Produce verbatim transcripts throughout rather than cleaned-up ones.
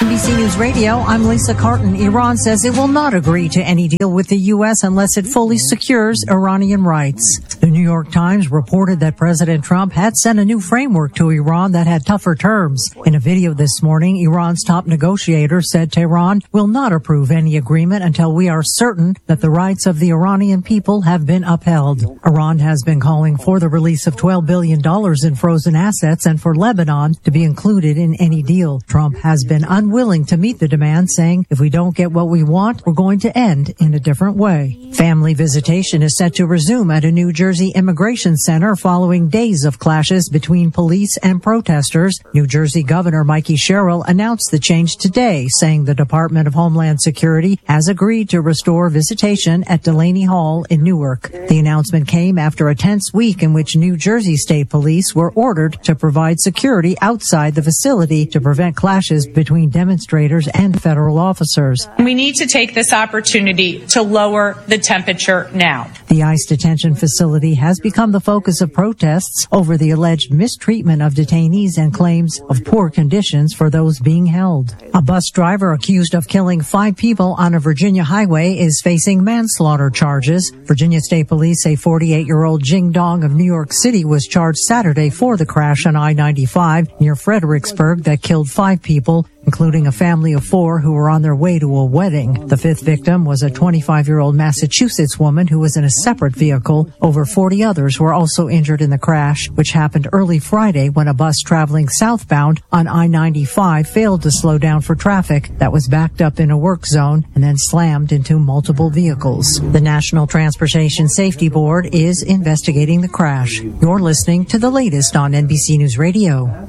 N B C News Radio, I'm Lisa Carton. Iran says it will not agree to any deal with the U S unless it fully secures Iranian rights. The New York Times reported that President Trump had sent a new framework to Iran that had tougher terms. In a video this morning, Iran's top negotiator said Tehran will not approve any agreement until we are certain that the rights of the Iranian people have been upheld. Iran has been calling for the release of twelve billion dollars in frozen assets and for Lebanon to be included in any deal. Trump has been unwilling to meet the demand, saying, if we don't get what we want, we're going to end in a different way. Family visitation is set to resume at a New Jersey immigration center following days of clashes between police and protesters. New Jersey Governor Mikey Sherrill announced the change today, saying the Department of Homeland Security has agreed to restore visitation at Delaney Hall in Newark. The announcement came after a tense week in which New Jersey State Police were ordered to provide security outside the facility to prevent clashes between demonstrators and federal officers. We need to take this opportunity to lower the temperature now. The ICE detention facility has become the focus of protests over the alleged mistreatment of detainees and claims of poor conditions for those being held. A bus driver accused of killing five people on a Virginia highway is facing manslaughter charges. Virginia State Police say forty-eight-year-old Jing Dong of New York City was charged Saturday for the crash on I ninety-five near Fredericksburg that killed five people, including a family of four who were on their way to a wedding. The fifth victim was a twenty-five-year-old Massachusetts woman who was in a separate vehicle. Over forty others were also injured in the crash, which happened early Friday when a bus traveling southbound on I ninety-five failed to slow down for traffic that was backed up in a work zone and then slammed into multiple vehicles. The National Transportation Safety Board is investigating the crash. You're listening to the latest on N B C News Radio.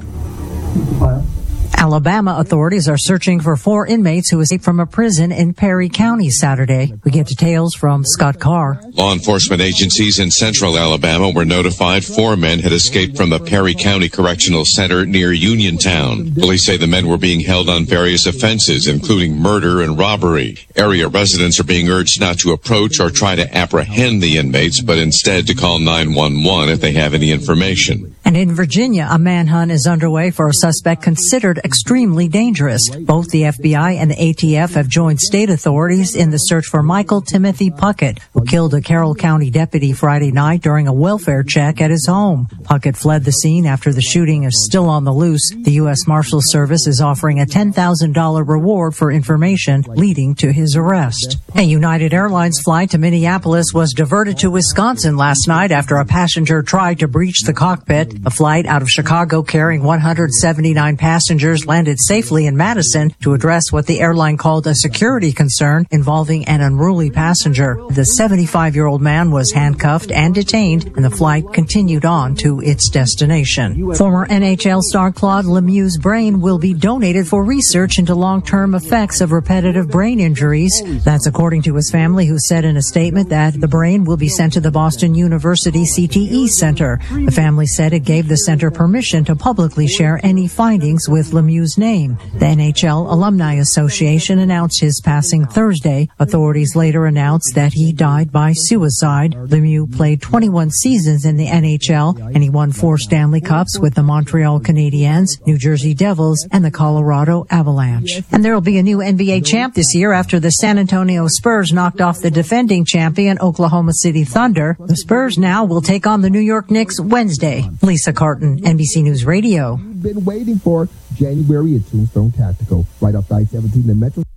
Alabama authorities are searching for four inmates who escaped from a prison in Perry County Saturday. We get details from Scott Carr. Law enforcement agencies in central Alabama were notified four men had escaped from the Perry County Correctional Center near Uniontown. Police say the men were being held on various offenses, including murder and robbery. Area residents are being urged not to approach or try to apprehend the inmates, but instead to call nine one one if they have any information. And in Virginia, a manhunt is underway for a suspect considered extremely dangerous. Both the F B I and the A T F have joined state authorities in the search for Michael Timothy Puckett, who killed a Carroll County deputy Friday night during a welfare check at his home. Puckett fled the scene after the shooting is still on the loose. The U S Marshal Service is offering a ten thousand dollars reward for information leading to his arrest. A United Airlines flight to Minneapolis was diverted to Wisconsin last night after a passenger tried to breach the cockpit. A flight out of Chicago carrying one hundred seventy-nine passengers landed safely in Madison to address what the airline called a security concern involving an unruly passenger. The seventy-five-year-old man was handcuffed and detained, and the flight continued on to its destination. Former N H L star Claude Lemieux's brain will be donated for research into long-term effects of repetitive brain injuries. That's according to his family, who said in a statement that the brain will be sent to the Boston University C T E Center. The family said it gave the center permission to publicly share any findings with Lemieux's name. The N H L Alumni Association announced his passing Thursday. Authorities later announced that he died by suicide. Lemieux played twenty-one seasons in the N H L, and he won four Stanley Cups with the Montreal Canadiens, New Jersey Devils, and the Colorado Avalanche. And there will be a new N B A champ this year after the San Antonio Spurs knocked off the defending champion Oklahoma City Thunder. The Spurs now will take on the New York Knicks Wednesday. Lisa Carton, N B C News Radio. Been waiting for January at Tombstone Tactical, right off I seventeen in Metro.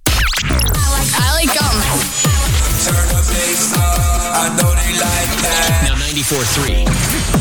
I like gum. Turn the bass up. I know they like that. Now ninety-four point three